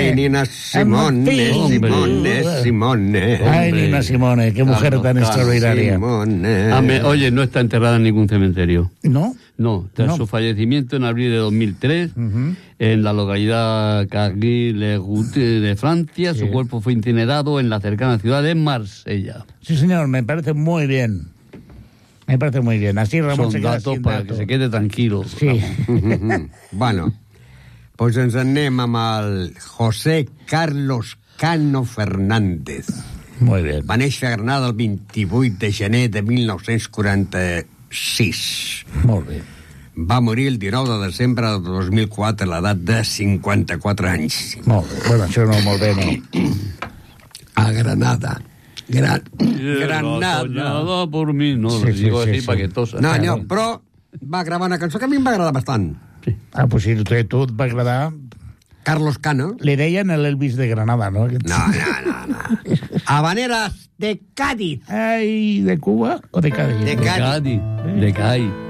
Nina Simone, Simone. Ay, Nina Simone, qué mujer tan extraordinaria. Oye, no está enterrada en ningún cementerio. ¿No? No, tras su fallecimiento en abril de 2003, en la localidad Carguil-le-Route de Francia, su cuerpo fue incinerado en la cercana ciudad de Marsella. Sí, señor, me parece muy bien. Me parece muy bien. Así Ramon Son datos para que se quede tranquilo. Sí. Bueno, pues ens anem amb el José Carlos Cano Fernández. Muy bien. Va néixer a Granada el 28 de gener de 1946. Molt bé. Va morir el 19 de desembre de 2004 a l'edat de 54 anys. Molt bé. Bueno, això no, molt bé, no. A Granada. Granada. Soñada por mí. No, Sí, lo digo sí, así sí, para sí. que tosa. No, però va gravar una cançó que a mi em va agradar bastant. Ah, pues si tu et va agradar... Carlos Cano. Le deien l'Elvis de Granada, no? No. Habaneras de Cádiz. Ai, de Cuba o de Cádiz? De Cádiz. De Cádiz.